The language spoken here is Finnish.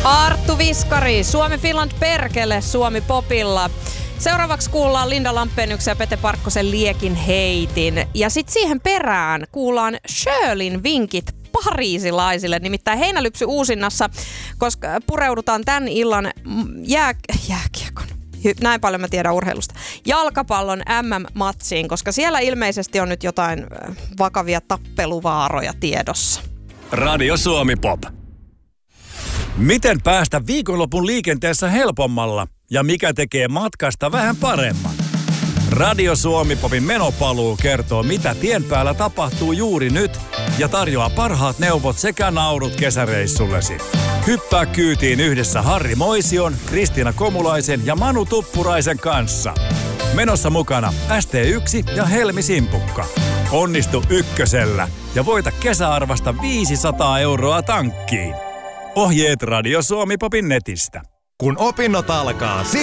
Arttu Viskari, Suomi Finland perkele, Suomi Popilla. Seuraavaksi kuullaan Linda Lampeenyksen ja Pete Parkkosen Liekin heitin. Ja sitten siihen perään kuullaan Shirleyn vinkit pariisilaisille. Nimittäin Heinälypsy uusinnassa, koska pureudutaan tämän illan jääkiekon. Näin paljon mä tiedän urheilusta. Jalkapallon MM-matsiin, koska siellä ilmeisesti on nyt jotain vakavia tappeluvaaroja tiedossa. Radio Suomi Pop. Miten päästä viikonlopun liikenteessä helpommalla ja mikä tekee matkasta vähän paremman? Radio Suomi Popin menopaluu kertoo, mitä tien päällä tapahtuu juuri nyt ja tarjoaa parhaat neuvot sekä naurut kesäreissullesi. Hyppää kyytiin yhdessä Harri Moision, Kristiina Komulaisen ja Manu Tuppuraisen kanssa. Menossa mukana ST1 ja Helmi Simpukka. Onnistu ykkösellä ja voita kesäarvasta 500 € tankkiin. Ohjeet Radio Suomi Popin netistä. Kun opinnot alkaa,